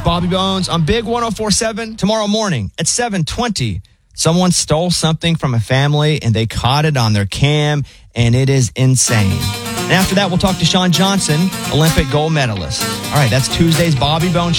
Bobby Bones on Big 104.7 tomorrow morning at 7:20. Someone stole something from a family and they caught it on their cam, and it is insane. And after that, we'll talk to Shawn Johnson, Olympic gold medalist. All right, that's Tuesday's Bobby Bones